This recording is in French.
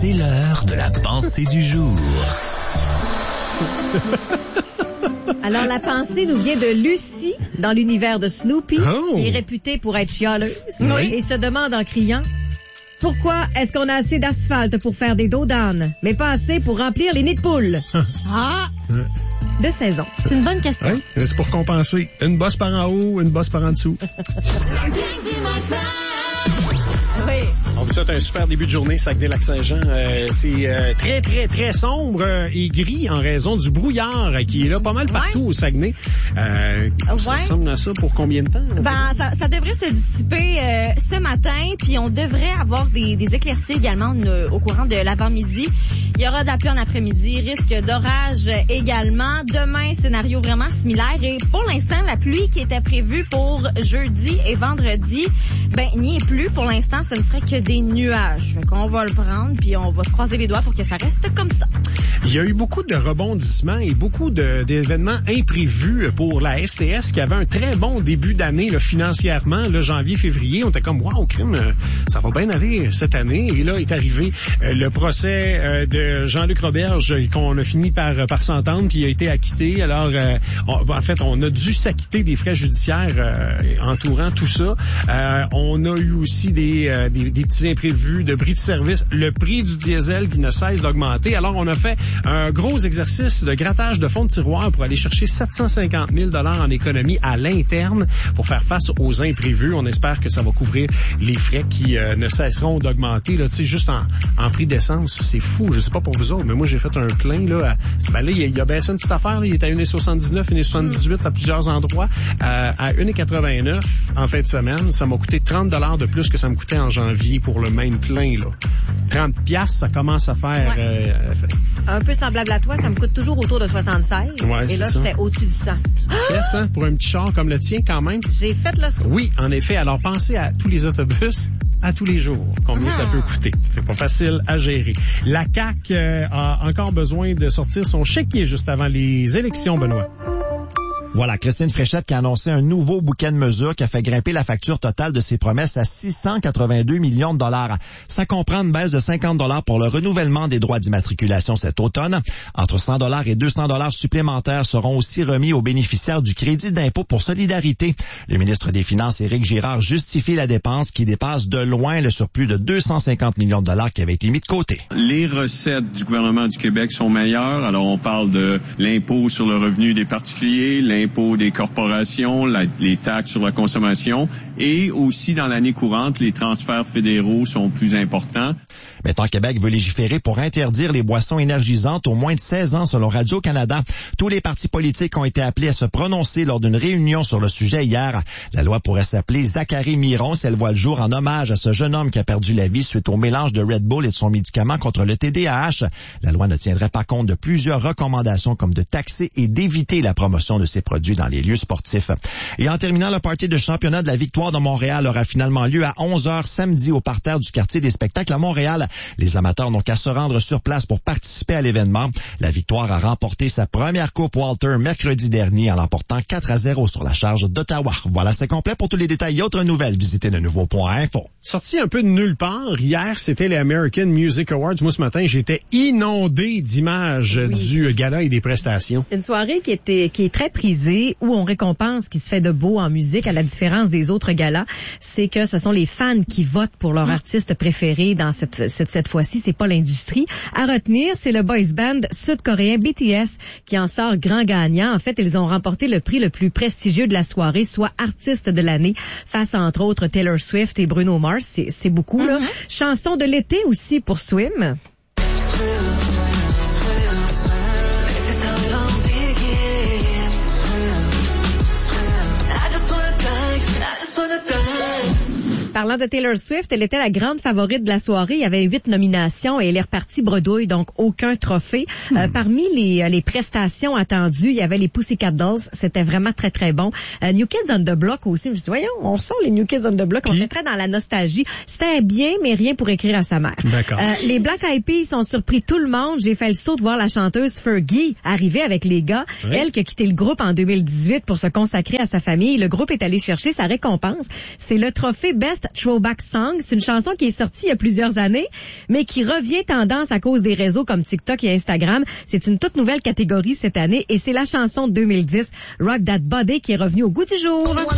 C'est l'heure de la pensée du jour. Alors, la pensée nous vient de Lucie, dans l'univers de Snoopy, qui est réputée pour être chialeuse, et se demande en criant « Pourquoi est-ce qu'on a assez d'asphalte pour faire des dos d'âne, mais pas assez pour remplir les nids de poules? » De saison. C'est une bonne question. Oui, c'est pour compenser. Une bosse par en haut, une bosse par en dessous. Oui. On vous souhaite un super début de journée, Saguenay-Lac-Saint-Jean. C'est très, très, très sombre et gris en raison du brouillard qui est là pas mal partout au Saguenay. Ça ressemble à ça pour combien de temps? Ça devrait se dissiper ce matin, puis on devrait avoir des éclaircies également au courant de l'avant-midi. Il y aura de la pluie en après-midi, risque d'orage également. Demain, scénario vraiment similaire. Et pour l'instant, la pluie qui était prévue pour jeudi et vendredi, n'y est plus. Pour l'instant, ce ne serait que des nuages. Fait qu'on va le prendre, puis on va se croiser les doigts pour que ça reste comme ça. Il y a eu beaucoup de rebondissements et beaucoup d'événements imprévus pour la STS qui avait un très bon début d'année là, financièrement, là, janvier-février. On était comme, wow, crime, ça va bien aller cette année. Et là est arrivé le procès de Jean-Luc Roberge qu'on a fini par s'entendre, qui a été acquitté. Alors, en fait, on a dû s'acquitter des frais judiciaires entourant tout ça. On a eu aussi des petits imprévus de bris de service, le prix du diesel qui ne cesse d'augmenter. Alors, on a fait un gros exercice de grattage de fonds de tiroir pour aller chercher 750 000 $ en économie à l'interne pour faire face aux imprévus. On espère que ça va couvrir les frais qui ne cesseront d'augmenter. Là, tu sais, juste en prix d'essence, c'est fou. Je sais pas pour vous autres, mais moi, j'ai fait un plein. Là, il a baissé une petite affaire. Là, il est à 1,79, 1,78 à plusieurs endroits. À 1,89 en fin de semaine, ça m'a coûté 30 $ de plus que ça me coûtait en janvier pour le même plein. Là. 30 piastres, ça commence à faire... Un peu semblable à toi, ça me coûte toujours autour de 76. Ouais, et là, j'étais au-dessus du 100. Pièce, hein, pour un petit char comme le tien, quand même. J'ai fait le saut. Oui, en effet. Alors, pensez à tous les autobus à tous les jours. Combien ça peut coûter? C'est pas facile à gérer. La CAQ a encore besoin de sortir son chéquier juste avant les élections, Benoît. Voilà, Christine Fréchette qui a annoncé un nouveau bouquet de mesures qui a fait grimper la facture totale de ses promesses à 682 millions de dollars. Ça comprend une baisse de 50 $ pour le renouvellement des droits d'immatriculation cet automne. Entre 100 $ et 200 $ supplémentaires seront aussi remis aux bénéficiaires du crédit d'impôt pour solidarité. Le ministre des Finances, Éric Girard, justifie la dépense qui dépasse de loin le surplus de 250 millions de dollars qui avait été mis de côté. Les recettes du gouvernement du Québec sont meilleures. Alors, on parle de l'impôt sur le revenu des particuliers, l'impôt des corporations, les taxes sur la consommation et aussi dans l'année courante, les transferts fédéraux sont plus importants. Maintenant, Québec veut légiférer pour interdire les boissons énergisantes aux moins de 16 ans selon Radio-Canada. Tous les partis politiques ont été appelés à se prononcer lors d'une réunion sur le sujet hier. La loi pourrait s'appeler Zachary Miron si elle voit le jour en hommage à ce jeune homme qui a perdu la vie suite au mélange de Red Bull et de son médicament contre le TDAH. La loi ne tiendrait pas compte de plusieurs recommandations comme de taxer et d'éviter la promotion de ces produits dans les lieux sportifs. Et en terminant, le party de championnat de la victoire de Montréal aura finalement lieu à 11h samedi au parterre du quartier des spectacles à Montréal. Les amateurs n'ont qu'à se rendre sur place pour participer à l'événement. La victoire a remporté sa première Coupe Walter mercredi dernier en l'emportant 4-0 sur la charge d'Ottawa. Voilà, c'est complet. Pour tous les détails et autres nouvelles, visitez le nouveau.info. Sorti un peu de nulle part, hier, c'était les American Music Awards. Moi, ce matin, j'étais inondé d'images du gala et des prestations. Une soirée qui est très prisée, où on récompense ce qui se fait de beau en musique, à la différence des autres galas. C'est que ce sont les fans qui votent pour leur artiste préféré dans cette fois-ci. C'est pas l'industrie. À retenir, c'est le boys band sud-coréen BTS qui en sort grand gagnant. En fait, ils ont remporté le prix le plus prestigieux de la soirée, soit artiste de l'année, face à, entre autres, Taylor Swift et Bruno Mars. C'est beaucoup, là. Chanson de l'été aussi pour Swim. Parlant de Taylor Swift, elle était la grande favorite de la soirée. Il y avait 8 nominations et elle est repartie bredouille, donc aucun trophée. Parmi les prestations attendues, il y avait les Pussycat Dolls. C'était vraiment très, très bon. New Kids on the Block aussi. Je me suis dit, voyons, on sort les New Kids on the Block. On était très dans la nostalgie. C'était bien, mais rien pour écrire à sa mère. D'accord. Les Black Eyed Peas ont surpris tout le monde. J'ai fait le saut de voir la chanteuse Fergie arriver avec les gars. Oui. Elle qui a quitté le groupe en 2018 pour se consacrer à sa famille. Le groupe est allé chercher sa récompense. C'est le trophée Best Throwback Song. C'est une chanson qui est sortie il y a plusieurs années, mais qui revient tendance à cause des réseaux comme TikTok et Instagram. C'est une toute nouvelle catégorie cette année et c'est la chanson de 2010, Rock That Body, qui est revenue au goût du jour.